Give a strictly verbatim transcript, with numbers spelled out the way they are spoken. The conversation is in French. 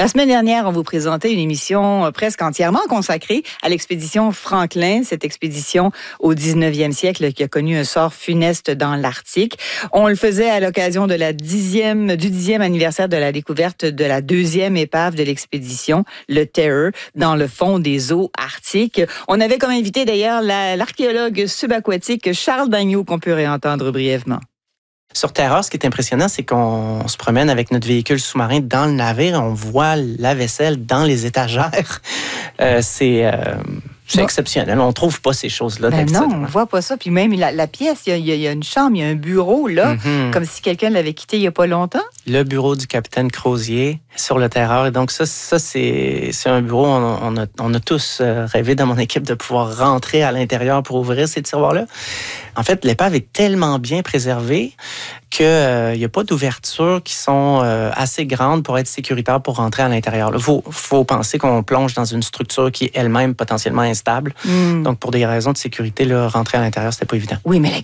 semaine dernière, on vous présentait une émission presque entièrement consacrée à l'expédition Franklin, cette expédition au dix-neuvième siècle qui a connu un sort funeste dans l'Arctique. On le faisait à l'occasion de la dixième, du dixième anniversaire de la découverte de la deuxième épave de l'expédition, le Terror, dans le fond des eaux arctiques. On avait comme invité d'ailleurs la, l'archéologue subaquatique Charles Dagneau, qu'on peut réentendre brièvement. Sur Terror, ce qui est impressionnant, c'est qu'on se promène avec notre véhicule sous-marin dans le navire. On voit la vaisselle dans les étagères. Euh, c'est... Euh... C'est bon. Exceptionnel. On ne trouve pas ces choses-là. Ben non, on ne voit pas ça. Puis même la, la pièce, il y, y, y a une chambre, il y a un bureau, là, mm-hmm. comme si quelqu'un l'avait quitté il n'y a pas longtemps. Le bureau du capitaine Crozier sur le Terror. Et donc ça, ça c'est, c'est un bureau, on, on, a, on a tous rêvé dans mon équipe de pouvoir rentrer à l'intérieur pour ouvrir ces tiroirs-là. En fait, l'épave est tellement bien préservée qu'il n'y euh, a pas d'ouvertures qui sont euh, assez grandes pour être sécuritaires pour rentrer à l'intérieur. Il faut, faut penser qu'on plonge dans une structure qui est elle-même potentiellement instable. Mm. Donc, pour des raisons de sécurité, là, rentrer à l'intérieur, c'était pas évident. Oui, mais la